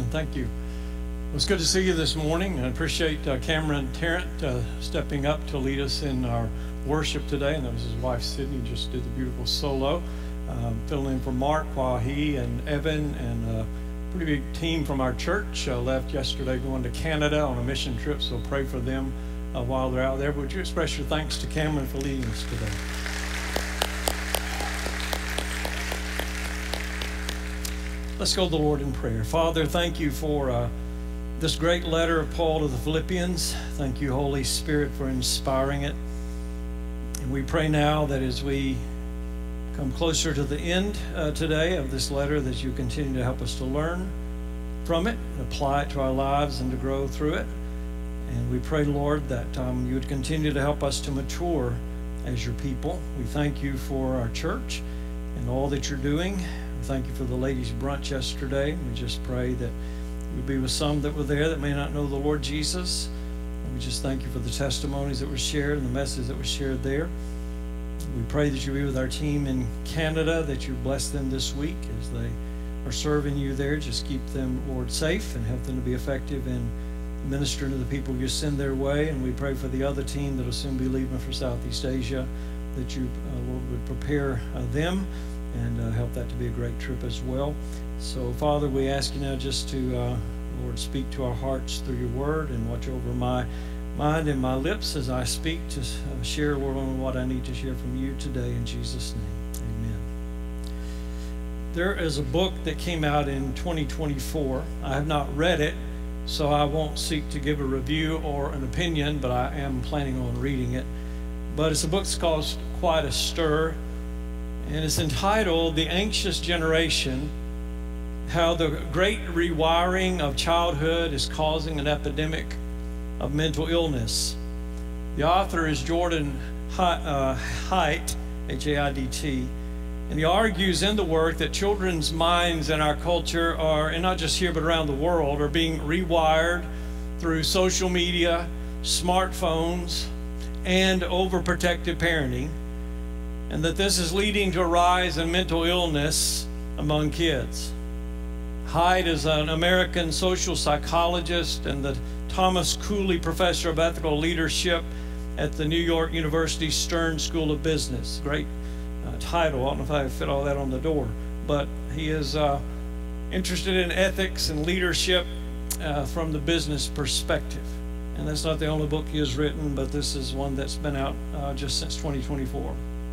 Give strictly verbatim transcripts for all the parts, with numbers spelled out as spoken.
Thank you. Well, it's good to see you this morning. I appreciate uh, Cameron Tarrant uh, stepping up to lead us in our worship today. And that was his wife, Sydney, just did the beautiful solo, um, filling in for Mark while he and Evan and a pretty big team from our church uh, left yesterday going to Canada on a mission trip. So pray for them uh, while they're out there. But would you express your thanks to Cameron for leading us today? Let's go to the Lord in prayer. Father, thank you for uh, this great letter of Paul to the Philippians. Thank you, Holy Spirit, for inspiring it. And we pray now that as we come closer to the end uh, today of this letter, that you continue to help us to learn from it, apply it to our lives, and to grow through it. And we pray, Lord, that um, you would continue to help us to mature as your people. We thank you for our church and all that you're doing. We thank you for the ladies' brunch yesterday. We just pray that you'll be with some that were there that may not know the Lord Jesus. And we just thank you for the testimonies that were shared and the message that was shared there. We pray that you'll be with our team in Canada, that you bless them this week as they are serving you there. Just keep them, Lord, safe and help them to be effective in ministering to the people you send their way. And we pray for the other team that will soon be leaving for Southeast Asia, that you, uh, Lord, would prepare uh, them and uh, help that to be a great trip as well. So, Father, we ask you now just to, uh, Lord, speak to our hearts through your word and watch over my mind and my lips as I speak to uh, share, Lord, on what I need to share from you today. In Jesus' name, amen. There is a book that came out in twenty twenty-four. I have not read it, so I won't seek to give a review or an opinion, but I am planning on reading it. But it's a book that's called Quite a Stir, and it's entitled The Anxious Generation: How the Great Rewiring of Childhood is Causing an Epidemic of Mental Illness. The author is Jordan Haidt, H A I D T, and he argues in the work that children's minds in our culture are, and not just here but around the world, are being rewired through social media, smartphones, and overprotective parenting, and that this is leading to a rise in mental illness among kids. Haidt is an American social psychologist and the Thomas Cooley Professor of Ethical Leadership at the New York University Stern School of Business. Great uh, title. I don't know if I fit all that on the door, but he is uh, interested in ethics and leadership uh, from the business perspective. And that's not the only book he has written, but this is one that's been out uh, just since twenty twenty-four.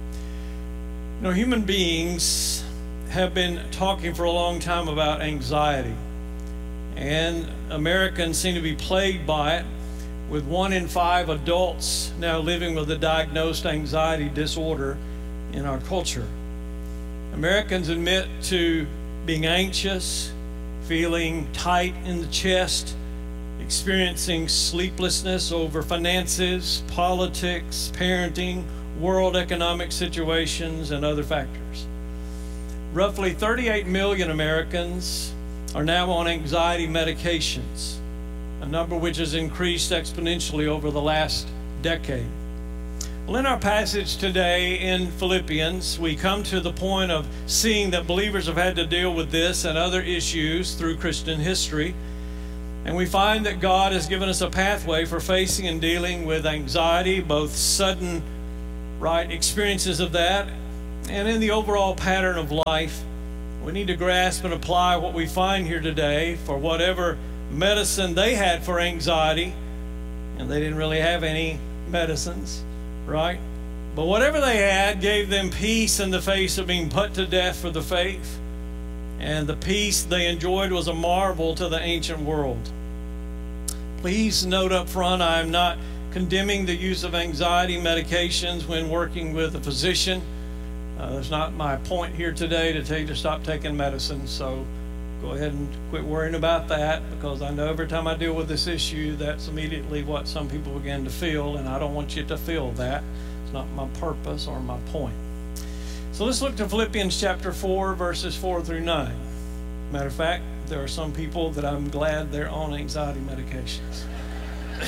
You know, human beings have been talking for a long time about anxiety, and Americans seem to be plagued by it, with one in five adults now living with a diagnosed anxiety disorder in our culture. Americans admit to being anxious, feeling tight in the chest, experiencing sleeplessness over finances, politics, parenting, world economic situations, and other factors. Roughly thirty-eight million Americans are now on anxiety medications, a number which has increased exponentially over the last decade. Well, in our passage today in Philippians, we come to the point of seeing that believers have had to deal with this and other issues through Christian history. And we find that God has given us a pathway for facing and dealing with anxiety, both sudden, right, experiences of that, and in the overall pattern of life. We need to grasp and apply what we find here today for whatever medicine they had for anxiety, and they didn't really have any medicines, right? But whatever they had gave them peace in the face of being put to death for the faith, and the peace they enjoyed was a marvel to the ancient world. Please note up front, I am not condemning the use of anxiety medications when working with a physician. Uh, that's not my point here today to tell you to stop taking medicine, so go ahead and quit worrying about that, because I know every time I deal with this issue, that's immediately what some people begin to feel, and I don't want you to feel that. It's not my purpose or my point. So let's look to Philippians chapter four, verses four through nine. Matter of fact, there are some people that I'm glad they're on anxiety medications.